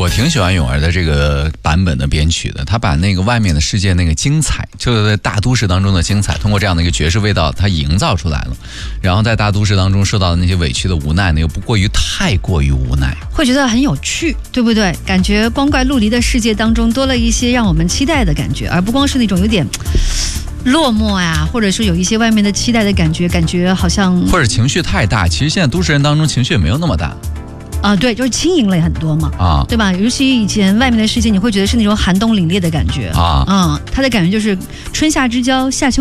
挺喜欢咏儿的这个版本的编曲的，他把那个外面的世界那个精彩，就是在大都市当中的精彩，通过这样的一个爵士味道，他营造出来了。然后在大都市当中受到的那些委屈的无奈呢，又不过于太过于无奈， 会觉得很有趣，对不对？感觉光怪陆离的世界当中多了一些让我们期待的感觉，而不光是那种有点落寞啊，或者是有一些外面的期待的感觉，感觉好像或者情绪太大。其实现在都市人当中情绪也没有那么大。 对，就是轻盈类很多嘛，对吧？尤其以前外面的世界，你会觉得是那种寒冬凛冽的感觉他的感觉就是春夏之交，夏秋